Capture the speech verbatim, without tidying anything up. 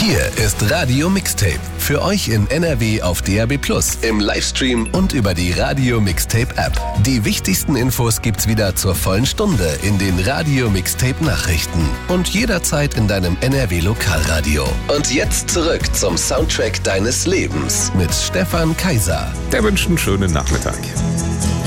Hier ist Radio Mixtape. Für euch in N R W auf D A B plus, im Livestream und über die Radio Mixtape App. Die wichtigsten Infos gibt's wieder zur vollen Stunde in den Radio Mixtape Nachrichten und jederzeit in deinem N R W Lokalradio. Und jetzt zurück zum Soundtrack deines Lebens mit Stefan Kaiser. Der wünscht einen schönen Nachmittag.